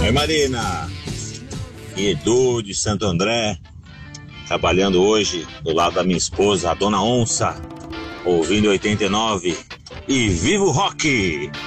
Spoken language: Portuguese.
Oi, Marina. Edu de Santo André, trabalhando hoje do lado da minha esposa, a Dona Onça, ouvindo 89 e viva o rock!